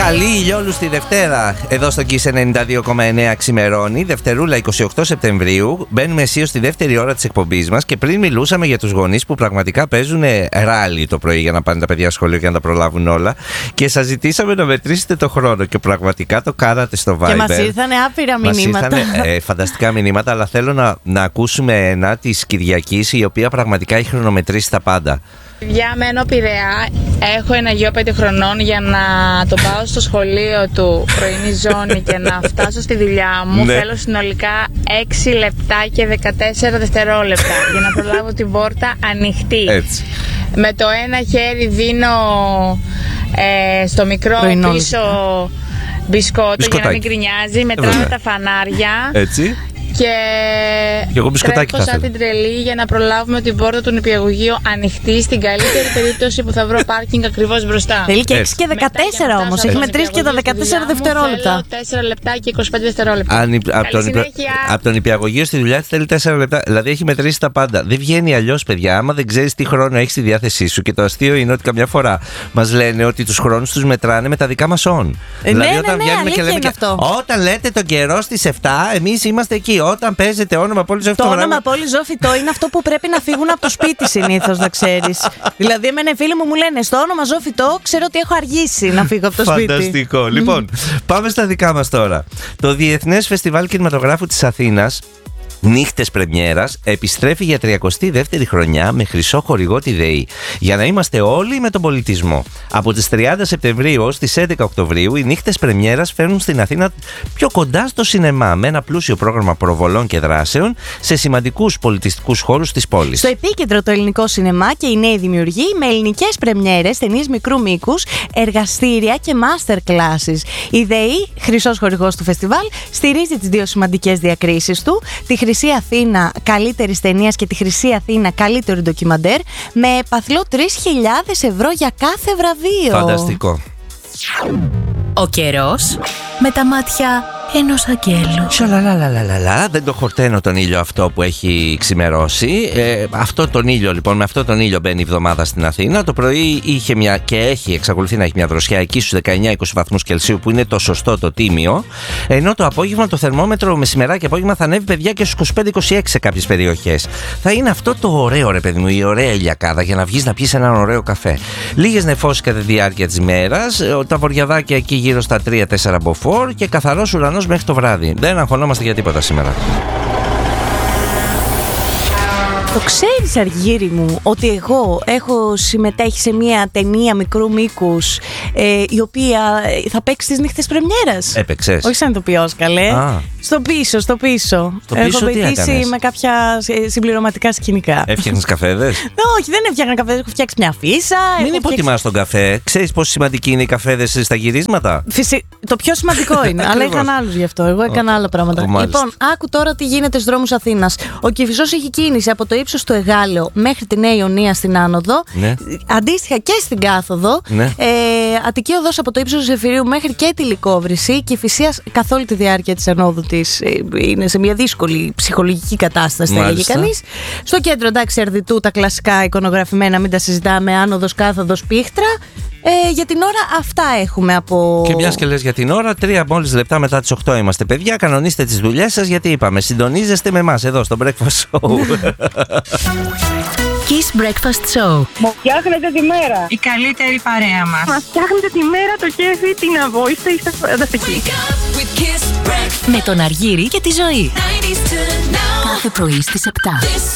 Καλή ηλιόλουστη Δευτέρα. Εδώ στο Kiss 92,9 ξημερώνει. Δευτερούλα 28 Σεπτεμβρίου. Μπαίνουμε αισίως στη δεύτερη ώρα της εκπομπής μας. Και πριν μιλούσαμε για τους γονείς που πραγματικά παίζουν ράλι το πρωί για να πάνε τα παιδιά σχολείο και να τα προλάβουν όλα. Και σας ζητήσαμε να μετρήσετε το χρόνο. Και πραγματικά το κάνατε στο Viber. Και μας ήρθανε άπειρα μηνύματα. Μας ήρθανε φανταστικά μηνύματα. Αλλά θέλω να ακούσουμε ένα της Κυριακής, η οποία πραγματικά έχει χρονομετρήσει τα πάντα. Για μένω Πειραιά, έχω ένα γιο 5 χρονών. Για να τον πάω στο σχολείο του πρωινή ζώνη και να φτάσω στη δουλειά μου, θέλω συνολικά 6 λεπτά και 14 δευτερόλεπτα για να προλάβω την πόρτα ανοιχτή. Έτσι. Με το ένα χέρι δίνω στο μικρό πίσω μπισκότο για να μην γκρινιάζει. Μετράμε τα φανάρια. Έτσι. Και εγώ τρέχω σαν την τρελή για να προλάβουμε την πόρτα του νηπιαγωγείου ανοιχτή, στην καλύτερη περίπτωση που θα βρω πάρκινγκ ακριβώς μπροστά. Θέλει και 6 και 14 όμως. Έχει μετρήσει και τα 14 δευτερόλεπτα. 4 λεπτά και 25 δευτερόλεπτα. Από τον νηπιαγωγείο στη δουλειά της θέλει 4 λεπτά. Δηλαδή έχει μετρήσει τα πάντα. Δεν βγαίνει αλλιώς, παιδιά. Άμα δεν ξέρεις τι χρόνο έχεις στη διάθεσή σου. Και το αστείο είναι ότι καμιά φορά μας λένε ότι τους χρόνους τους μετράνε με τα δικά μας on. Δηλαδή όταν βγαίνουμε και λέμε. Όταν λέτε τον καιρό στις 7, εμείς είμαστε εκεί. Όταν παίζετε όνομα πόλη ζωή φυτό. Το όνομα πόλη ζωή φυτό είναι αυτό που πρέπει να φύγουν από το σπίτι συνήθως, να ξέρεις. Δηλαδή, εμένα οι φίλοι μου λένε στο όνομα ζωή φυτό, ξέρω ότι έχω αργήσει να φύγω από το σπίτι. Φανταστικό. Λοιπόν, πάμε στα δικά μας τώρα. Το Διεθνές Φεστιβάλ Κινηματογράφου της Αθήνας, Νύχτες Πρεμιέρας, επιστρέφει για 32η χρονιά με χρυσό χορηγό τη ΔΕΗ. Για να είμαστε όλοι με τον πολιτισμό. Από τις 30 Σεπτεμβρίου ως τις 11 Οκτωβρίου, οι Νύχτες Πρεμιέρας φέρνουν στην Αθήνα πιο κοντά στο σινεμά, με ένα πλούσιο πρόγραμμα προβολών και δράσεων σε σημαντικούς πολιτιστικούς χώρους της πόλης. Στο επίκεντρο το ελληνικό σινεμά και οι νέοι δημιουργοί, με ελληνικές πρεμιέρες, ταινίες μικρού μήκους, εργαστήρια και master classes. Η ΔΕΗ, χρυσός χορηγός του φεστιβάλ, στηρίζει τις δύο σημαντικές διακρίσεις του, τη Χρυσή Αθήνα καλύτερης ταινίας και τη Χρυσή Αθήνα καλύτερη ντοκιμαντέρ, με παθλό 3.000 ευρώ για κάθε βραβείο. Φανταστικό. Ο καιρός με τα μάτια ενός αγγέλου. Σαλαλαλαλαλα. Δεν το χορταίνω τον ήλιο αυτό που έχει ξημερώσει. Αυτό τον ήλιο, λοιπόν, με αυτό τον ήλιο μπαίνει η εβδομάδα στην Αθήνα. Το πρωί είχε εξακολουθεί να έχει μια δροσιά εκεί στους 19-20 βαθμούς Κελσίου, που είναι το σωστό, το τίμιο. Ενώ το απόγευμα το θερμόμετρο μεσημεράκι και απόγευμα θα ανέβει, παιδιά, και στους 25-26 σε κάποιες περιοχές. Θα είναι αυτό το ωραίο, ρε παιδί μου, η ωραία ηλιακάδα για να βγεις να πιεις έναν ωραίο καφέ. Λίγες νεφώσεις κατά τη διάρκεια της μέρας. Τα βορειαδάκια εκεί γύρω στα 3-4 μποφόρ και καθαρός ουρανός μέχρι το βράδυ. Δεν αγχωνόμαστε για τίποτα σήμερα. Το ξέρεις, Αργύρι μου, ότι εγώ έχω συμμετέχει σε μια ταινία μικρού μήκους, η οποία θα παίξει τις Νύχτες Πρεμιέρας. Έπαιξες? Όχι σαν ηθοποιός, καλέ. Στο πίσω. Έχω βοηθήσει με κάποια συμπληρωματικά σκηνικά. Έφτιαχνες καφέδες? Όχι, δεν έφτιαχνα καφέδες. Έχω φτιάξει μια αφίσα. Μην υποτιμάς τον καφέ. Ξέρεις πόσο σημαντική είναι οι καφέδες στα γυρίσματα? Το πιο σημαντικό είναι. Αλλά είχαν άλλους γι' αυτό. Εγώ έκανα άλλα πράγματα. Λοιπόν, άκου τώρα τι γίνεται στους δρόμους Αθήνας. Ο Κηφισός έχει κίνηση από το ύψος του Εγάλεο μέχρι τη Νέα Ιωνία στην άνοδο. Ναι. Αντίστοιχα και στην κάθοδο. Ναι. Αττική οδός από το ύψος του Ζεφυρίου μέχρι και τη Λυκόβρηση. Κηφισίας καθ' όλη τη διάρκεια της ανόδου της είναι σε μια δύσκολη ψυχολογική κατάσταση, θα έλεγε κανείς. Στο κέντρο, εντάξει, Ερδιτού, τα κλασικά εικονογραφημένα, μην τα συζητάμε. Άνοδος, κάθοδος, Πίχτρα. Για την ώρα αυτά έχουμε από. Και μιας και λες για την ώρα, 3 μόλις λεπτά μετά τις 8 είμαστε, παιδιά. Κανονίστε τις δουλειές σας, γιατί είπαμε, συντονίζεστε με εμάς εδώ στο Breakfast Show. Kiss Breakfast Show. Μου φτιάχνετε τη μέρα. Η καλύτερη παρέα μας. Μας φτιάχνετε τη μέρα, το κέφι, την αβόηστε, είστε φανταστικοί. Με τον Αργύρη και τη Ζωή. Κάθε πρωί στις 7.